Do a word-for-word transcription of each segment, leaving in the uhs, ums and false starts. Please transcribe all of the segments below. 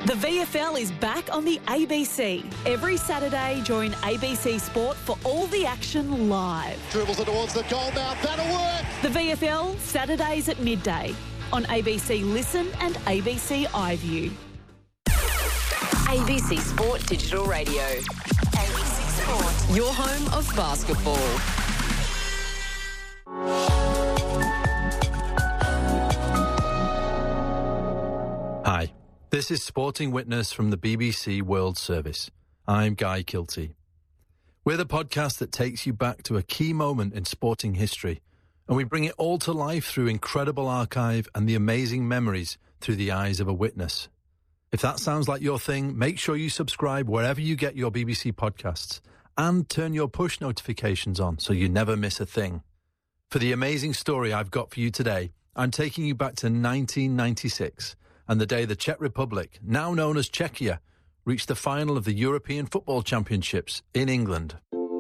The V F L is back on the A B C. Every Saturday, join A B C Sport for all the action live. Dribbles it towards the goal mouth. That'll work. The V F L, Saturdays at midday on A B C Listen and A B C iView. A B C Sport Digital Radio. A B C Sport. Your home of basketball. Hi, this is Sporting Witness from the B B C World Service. I'm Guy Kilty. We're the podcast that takes you back to a key moment in sporting history, and we bring it all to life through incredible archive and the amazing memories through the eyes of a witness. If that sounds like your thing, make sure you subscribe wherever you get your B B C podcasts and turn your push notifications on so you never miss a thing. For the amazing story I've got for you today, I'm taking you back to nineteen ninety-six and the day the Czech Republic, now known as Czechia, reached the final of the European Football Championships in England.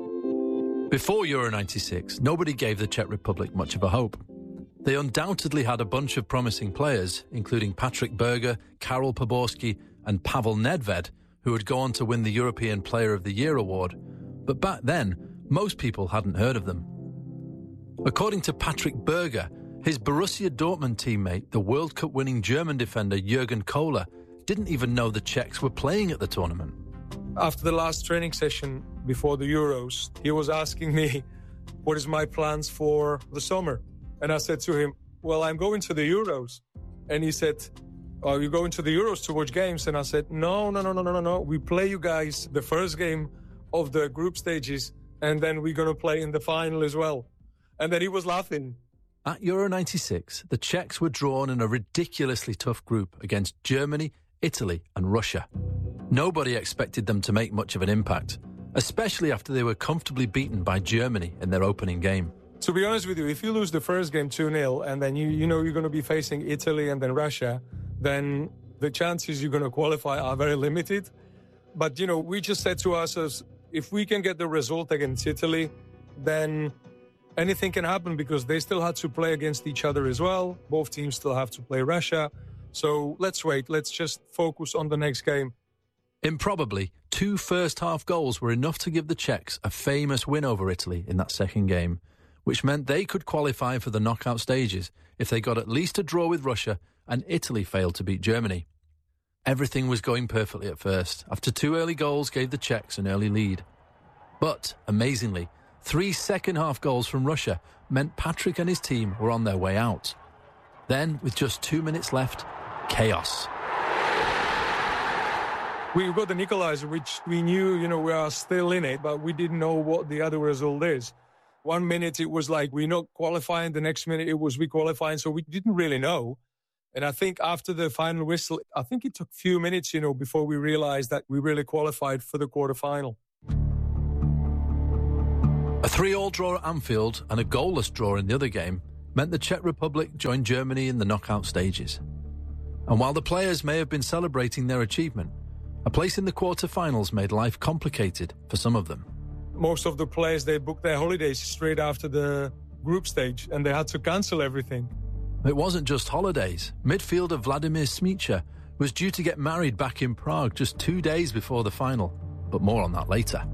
Before Euro ninety-six, nobody gave the Czech Republic much of a hope. They undoubtedly had a bunch of promising players, including Patrik Berger, Karel Poborský and Pavel Nedved, who would go on to win the European Player of the Year award. But back then, most people hadn't heard of them. According to Patrik Berger, his Borussia Dortmund teammate, the World Cup winning German defender Jürgen Kohler, didn't even know the Czechs were playing at the tournament. After the last training session before the Euros, he was asking me, what is my plans for the summer? And I said to him, well, I'm going to the Euros. And he said, are you going to the Euros to watch games? And I said, no, no, no, no, no, no, no. We play you guys the first game of the group stages, and then we're going to play in the final as well. And then he was laughing. At Euro ninety-six, the Czechs were drawn in a ridiculously tough group against Germany, Italy and Russia. Nobody expected them to make much of an impact, especially after they were comfortably beaten by Germany in their opening game. To be honest with you, if you lose the first game two nil and then you, you know you're going to be facing Italy and then Russia, then the chances you're going to qualify are very limited. But, you know, we just said to ourselves, if we can get the result against Italy, then anything can happen because they still had to play against each other as well. Both teams still have to play Russia. So let's wait. Let's just focus on the next game. Improbably, two first-half goals were enough to give the Czechs a famous win over Italy in that second game, which meant they could qualify for the knockout stages if they got at least a draw with Russia and Italy failed to beat Germany. Everything was going perfectly at first, after two early goals gave the Czechs an early lead. But, amazingly, three second-half goals from Russia meant Patrik and his team were on their way out. Then, with just two minutes left, chaos. We got the equalizer, which we knew, you know, we are still in it, but we didn't know what the other result is. One minute it was like we're not qualifying, the next minute it was we qualifying, so we didn't really know. And I think after the final whistle, I think it took a few minutes, you know, before we realized that we really qualified for the quarterfinal. A three-all draw at Anfield and a goalless draw in the other game meant the Czech Republic joined Germany in the knockout stages. And while the players may have been celebrating their achievement, a place in the quarterfinals made life complicated for some of them. Most of the players, they booked their holidays straight after the group stage and they had to cancel everything. It wasn't just holidays. Midfielder Vladimir Smicha was due to get married back in Prague just two days before the final, but more on that later.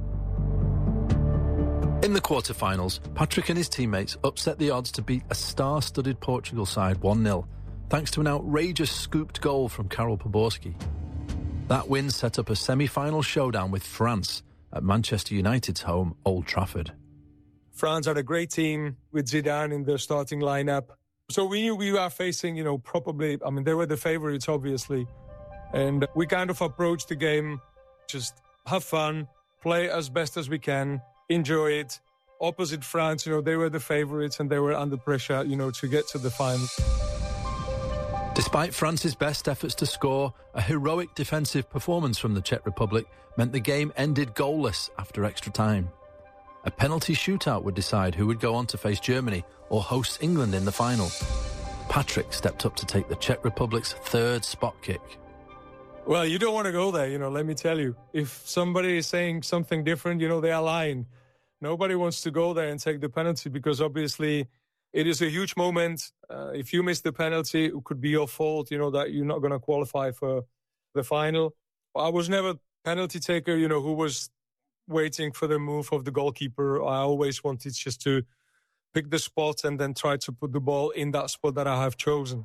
In the quarterfinals, Patrik and his teammates upset the odds to beat a star-studded Portugal side one nil, thanks to an outrageous scooped goal from Karel Poborský. That win set up a semi-final showdown with France at Manchester United's home, Old Trafford. France had a great team with Zidane in the starting lineup. So we knew we were facing, you know, probably, I mean, they were the favorites, obviously. And we kind of approached the game, just have fun, play as best as we can, enjoy it. Opposite France, you know, they were the favorites and they were under pressure, you know, to get to the final. Despite France's best efforts to score, a heroic defensive performance from the Czech Republic meant the game ended goalless after extra time. A penalty shootout would decide who would go on to face Germany or host England in the final. Patrik stepped up to take the Czech Republic's third spot kick. Well, you don't want to go there, you know, let me tell you. If somebody is saying something different, you know, they are lying. Nobody wants to go there and take the penalty because obviously it is a huge moment. Uh, if you miss the penalty, it could be your fault, you know, that you're not going to qualify for the final. I was never penalty taker, you know, who was waiting for the move of the goalkeeper. I always wanted just to pick the spot and then try to put the ball in that spot that I have chosen.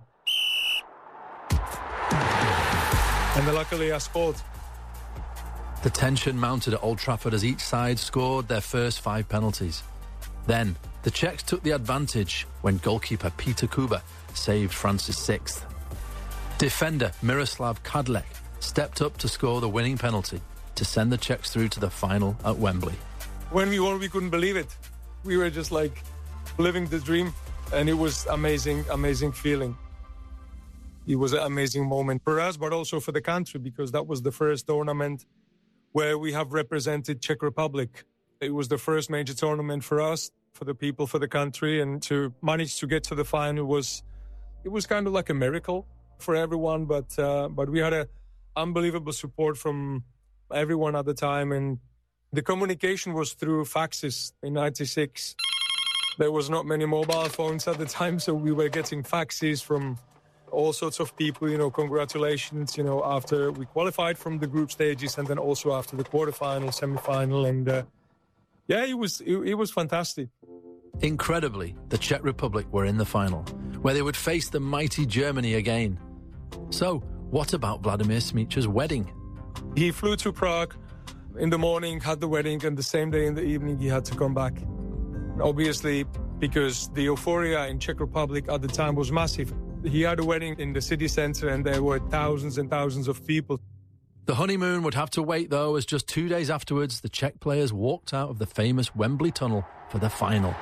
And then luckily I scored. The tension mounted at Old Trafford as each side scored their first five penalties. Then, the Czechs took the advantage when goalkeeper Peter Kuba saved France's sixth. Defender Miroslav Kadlec stepped up to score the winning penalty to send the Czechs through to the final at Wembley. When we won, we couldn't believe it. We were just like living the dream, and it was amazing, amazing feeling. It was an amazing moment for us, but also for the country, because that was the first tournament where we have represented Czech Republic. It was the first major tournament for us, for the people, for the country, and to manage to get to the final was, it was kind of like a miracle for everyone. But uh, but we had a unbelievable support from everyone at the time, and the communication was through faxes in ninety-six. There was not many mobile phones at the time, so we were getting faxes from all sorts of people, you know, congratulations, you know, after we qualified from the group stages and then also after the quarterfinal, semi-final. And uh, yeah, it was, it, it was fantastic. Incredibly, the Czech Republic were in the final, where they would face the mighty Germany again. So, what about Vladimir Smicha's wedding? He flew to Prague in the morning, had the wedding, and the same day in the evening he had to come back. Obviously, because the euphoria in Czech Republic at the time was massive. He had a wedding in the city centre and there were thousands and thousands of people. The honeymoon would have to wait, though, as just two days afterwards, the Czech players walked out of the famous Wembley tunnel for the final.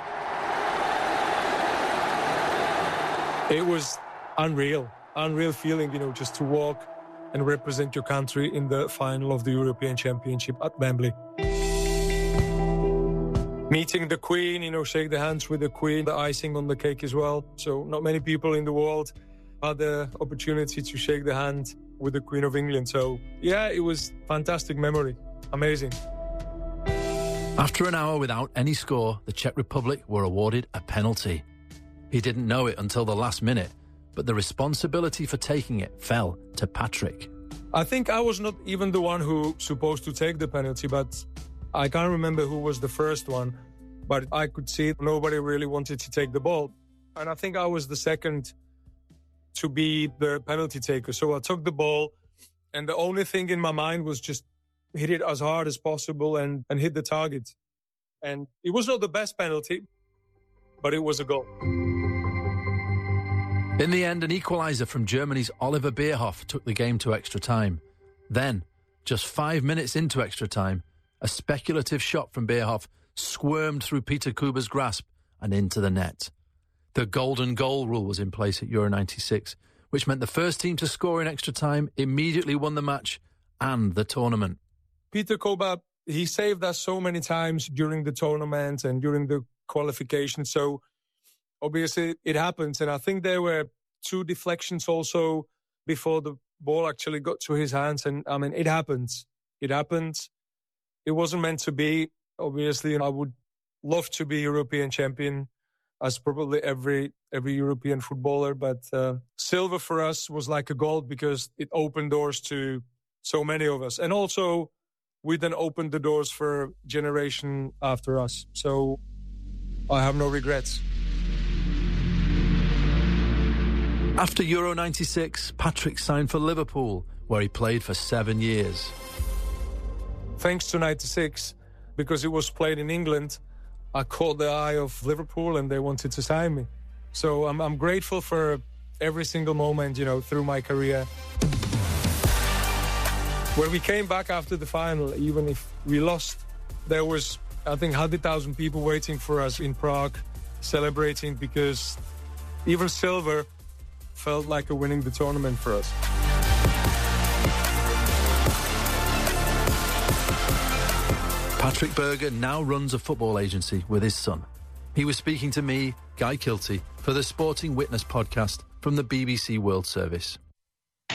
It was unreal, unreal feeling, you know, just to walk and represent your country in the final of the European Championship at Wembley. Meeting the Queen, you know, shake the hands with the Queen, the icing on the cake as well. So not many people in the world had the opportunity to shake the hand with the Queen of England. So yeah, it was fantastic memory. Amazing. After an hour without any score, the Czech Republic were awarded a penalty. He didn't know it until the last minute, but the responsibility for taking it fell to Patrick. I think I was not even the one who supposed to take the penalty, but I can't remember who was the first one, but I could see nobody really wanted to take the ball. And I think I was the second to be the penalty taker. So I took the ball, and the only thing in my mind was just hit it as hard as possible and, and hit the target. And it was not the best penalty, but it was a goal. In the end, an equaliser from Germany's Oliver Bierhoff took the game to extra time. Then, just five minutes into extra time, a speculative shot from Bierhoff squirmed through Peter Kuba's grasp and into the net. The golden goal rule was in place at Euro ninety-six, which meant the first team to score in extra time immediately won the match and the tournament. Peter Kuba, he saved us so many times during the tournament and during the qualification. So obviously it happens. And I think there were two deflections also before the ball actually got to his hands. And I mean, it happens. It happens. It wasn't meant to be. Obviously, I would love to be European champion, as probably every every European footballer. But uh, silver for us was like a gold because it opened doors to so many of us. And also, we then opened the doors for generation after us. So I have no regrets. After Euro ninety-six, Patrick signed for Liverpool, where he played for seven years. Thanks to ninety-six, because it was played in England, I caught the eye of Liverpool and they wanted to sign me. So I'm, I'm grateful for every single moment, you know, through my career. When we came back after the final, even if we lost, there was, I think, one hundred thousand people waiting for us in Prague, celebrating, because even silver felt like a winning the tournament for us. Patrick Berger now runs a football agency with his son. He was speaking to me, Guy Kilty, for the Sporting Witness podcast from the B B C World Service.